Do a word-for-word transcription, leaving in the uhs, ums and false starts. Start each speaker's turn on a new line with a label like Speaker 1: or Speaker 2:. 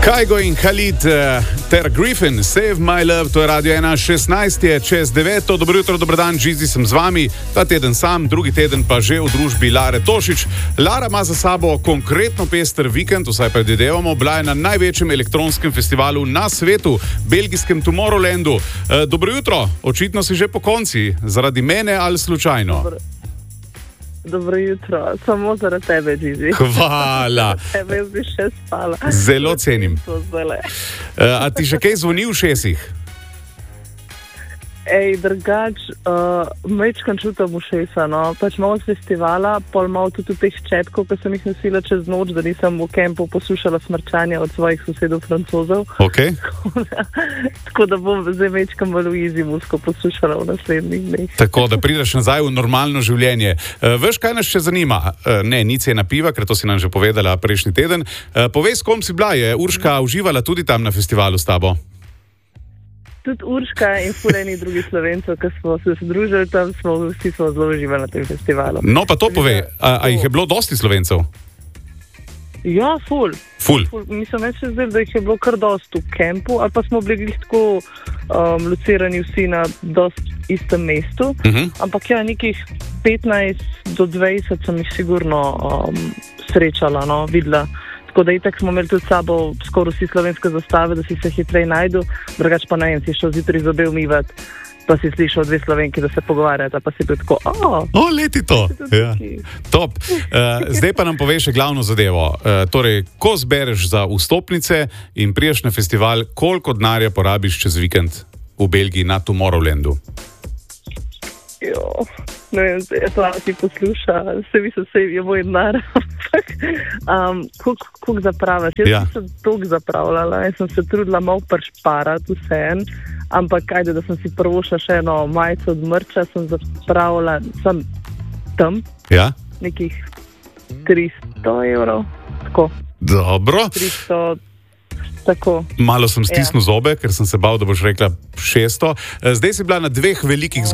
Speaker 1: Kygo in Khalid uh, ter Griffin, Save My Love, to je Radio ena, šestnajst je čez deveto. Dobro jutro, dober dan, Žizi sem z vami. Ta teden sam, drugi teden pa že v družbi Lare Tošič. Lara ima za sabo konkretno pester vikend, vsaj predvidevamo. Bila je na največjem elektronskem festivalu na svetu, belgijskem Tomorrowlandu. Uh, dobro jutro, očitno si že po konci, zaradi mene ali slučajno?
Speaker 2: Dobro. Dobro jutro, samo zaradi tebe, Žizi.
Speaker 1: Hvala.
Speaker 2: Tebe jaz bi še spala.
Speaker 1: Zelo cenim. Uh, a ti še kaj zvoni v šesih?
Speaker 2: Ej, drugač, uh, mečkam čutam v šesa, no. Pač malo z festivala, pol malo tudi teh čepkov, ki sem jih nosila čez noč, da nisem v kempu poslušala smrčanja od svojih sosedov Francozov.
Speaker 1: Ok.
Speaker 2: Tako da bom zdaj mečkam malo easy musko poslušala v naslednjih dneh.
Speaker 1: Tako, da prideš nazaj v normalno življenje. Uh, veš, kaj nas še zanima? Uh, ne, ni cena piva, ker to si nam že povedala prejšnji teden. Uh, povej, s kom si bila? Je Urška uživala tudi tam na festivalu s tabo?
Speaker 2: Tudi Urška in fulejni drugi Slovencev, ki smo se združili tam, smo vsi smo zelo uživali na tem festivalu.
Speaker 1: No, pa to povej, a, a jih je bilo dosti Slovencev?
Speaker 2: Ja, ful.
Speaker 1: Ful.
Speaker 2: ful. Mislim, meni se zdaj, da jih je bilo kar dosti v kempu, ali pa smo bili tako um, locirani vsi na dosti istem mestu, uh-huh. Ampak ja, nekih petnajst do dvajset sem jih sigurno um, srečala, no, videla. Tako da itak smo imeli tudi s sabo skoraj vsi slovenske zastave, da si se hitreje najdu, drugač pa ne vem, si šel zjutraj zobe umivati, pa si slišal dve Slovenki, da se pogovarjata, pa si bil tako, o,
Speaker 1: o leti to, ja. Top. Uh, zdaj pa nam poveš še glavno zadevo. Uh, torej, ko zbereš za vstopnice in priješ na festival, koliko denarja porabiš čez vikend v Belgiji na Tomorrowlandu?
Speaker 2: Jo, ne vem, zdaj to ti posluša, se mi se vse je moj denar, ampak um, koliko zapravaš? Jaz ja. sem se toliko zapravljala, jaz sem se trudila malo pršparati vseen, ampak ajde, da sem si prvošla še eno majico od mrča, sem zapravila, sem tam,
Speaker 1: ja.
Speaker 2: nekih tristo evrov, tako.
Speaker 1: Dobro.
Speaker 2: tristo Tako.
Speaker 1: Malo sem stisnil
Speaker 2: ja.
Speaker 1: zobe, ker sem se bal, da boš rekla šeststo. Zdaj si bila na dveh velikih